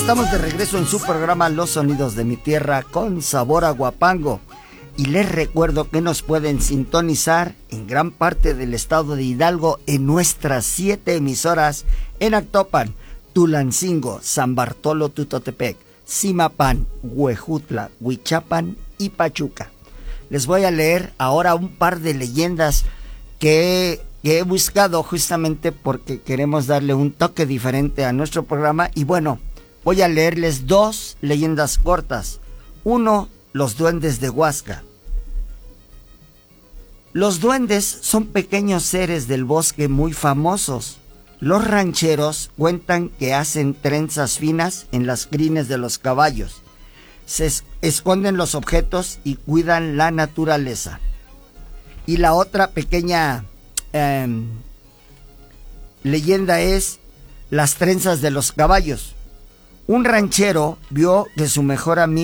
Estamos de regreso en su programa Los Sonidos de mi Tierra con sabor a Huapango. Y les recuerdo que nos pueden sintonizar en gran parte del estado de Hidalgo en nuestras 7 emisoras en Actopan, Tulancingo, San Bartolo Tutotepec, Zimapán, Huejutla, Huichapan y Pachuca. Les voy a leer ahora un par de leyendas que he buscado justamente porque queremos darle un toque diferente a nuestro programa. Y bueno, voy a leerles 2 leyendas cortas. 1, los duendes de Huasca. Los duendes son pequeños seres del bosque muy famosos. Los rancheros cuentan que hacen trenzas finas en las crines de los caballos. Se esconden los objetos y cuidan la naturaleza. Y la otra pequeña leyenda es las trenzas de los caballos. Un ranchero vio que su mejor amigo